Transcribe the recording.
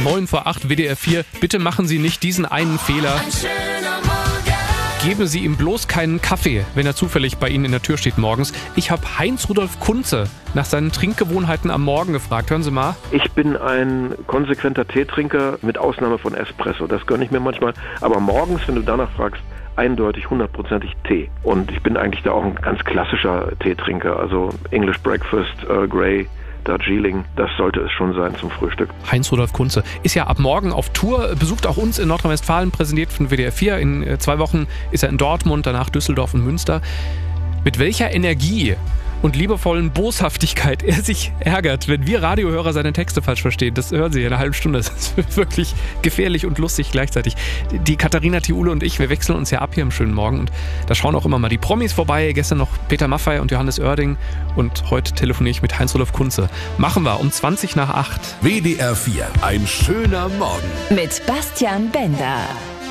9:08 WDR 4. Bitte machen Sie nicht diesen einen Fehler. Geben Sie ihm bloß keinen Kaffee, wenn er zufällig bei Ihnen in der Tür steht morgens. Ich habe Heinz-Rudolf Kunze nach seinen Trinkgewohnheiten am Morgen gefragt. Hören Sie mal. Ich bin ein konsequenter Teetrinker mit Ausnahme von Espresso. Das gönne ich mir manchmal. Aber morgens, wenn du danach fragst, eindeutig 100%ig Tee. Und ich bin eigentlich da auch ein ganz klassischer Teetrinker. Also English Breakfast, Earl Grey, Darjeeling, das sollte es schon sein zum Frühstück. Heinz-Rudolf Kunze ist ja ab morgen auf Tour, besucht auch uns in Nordrhein-Westfalen, präsentiert von WDR 4. In 2 Wochen ist er in Dortmund, danach Düsseldorf und Münster. Mit welcher Energie und liebevollen Boshaftigkeit er sich ärgert, wenn wir Radiohörer seine Texte falsch verstehen. Das hören Sie in einer halben Stunde. Das ist wirklich gefährlich und lustig gleichzeitig. Die Katharina Thiule und ich, wir wechseln uns ja ab hier im schönen Morgen und da schauen auch immer mal die Promis vorbei. Gestern noch Peter Maffay und Johannes Oerding und heute telefoniere ich mit Heinz-Rudolf Kunze. Machen wir um 20:08. WDR 4, ein schöner Morgen. Mit Bastian Bender.